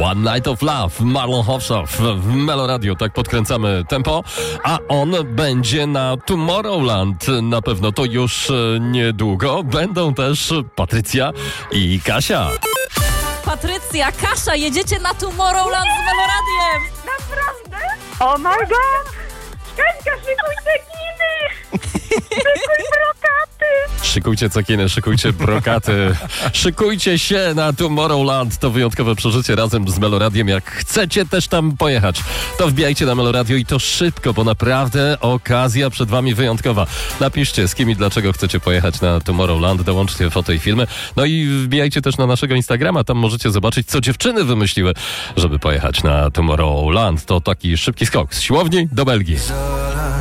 One Night of Love, Marlon Hofschaff w Melo Radio, tak podkręcamy tempo, a on będzie na Tomorrowland, na pewno to już niedługo. Będą też Patrycja i Kasia. Patrycja, Kasia, jedziecie na Tomorrowland z Melo Radiem. Naprawdę? Oh my god! Kaśka, szykuj cekiny! Szykuj brokaty! Szykujcie cekiny, szykujcie brokaty, szykujcie się na Tomorrowland. To wyjątkowe przeżycie razem z Melo Radiem. Jak chcecie też tam pojechać, to wbijajcie na Melo Radio i to szybko, bo naprawdę okazja przed wami wyjątkowa. Napiszcie, z kim i dlaczego chcecie pojechać na Tomorrowland, dołączcie foto i filmy. No i wbijajcie też na naszego Instagrama, tam możecie zobaczyć, co dziewczyny wymyśliły, żeby pojechać na Tomorrowland. To taki szybki skok z siłowni do Belgii.